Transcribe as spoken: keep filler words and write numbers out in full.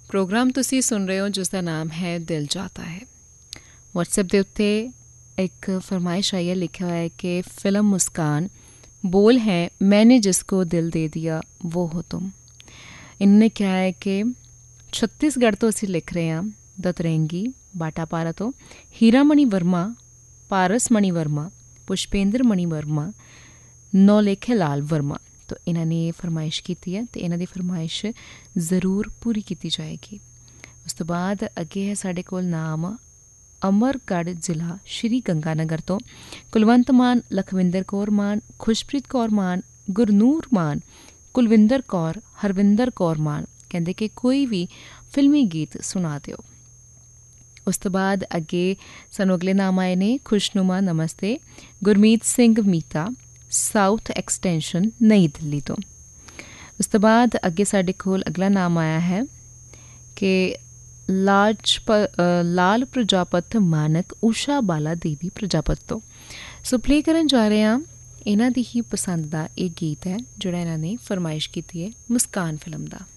Programme तुसी सुन रहे हो जिसका नाम है दिल जाता है। व्हाट्सएप के उत्ते एक फरमाइश आई है, लिखा हुआ है कि फ़िल्म मुस्कान बोल है मैंने जिसको दिल दे दिया वो हो तुम। इन्होंने क्या है कि छत्तीसगढ़ तो असी लिख रहे हैं, दतरंगी बाटापारा तो हीरा मणि वर्मा, पारस मणि वर्मा, पुष्पेंद्र मणि वर्मा, नौलेखे लाल वर्मा। तो इन्होंने ये फरमाइश की है तो इन्हों की फरमाइश ज़रूर पूरी की जाएगी। उस तो बाद अगे है साढ़े कोल नाम अमरगढ़ जिला श्री गंगानगर तो कुलवंत मान, लखविंदर कौर मान, खुशप्रीत कौर मान, गुरनूर मान, कुलविंदर कौर, हरविंदर कौर मान। कहते कि कोई भी फिल्मी गीत सुना दो। उस तो बाद अगे सानू अगले नाम आए ने खुशनुमा नमस्ते गुरमीत सिंह मीता, साउथ एक्सटेंशन नई दिल्ली तो। उस तो बाद अगे साढ़े कोल अगला नाम आया है कि लाज लाल प्रजापत मानक उषा बाला देवी प्रजापत तो। सो प्ले करन जा रहे हैं इन्हां दी ही पसंद का एक गीत है जोड़ा इन्होंने फरमाइश की है मुस्कान फिल्म का।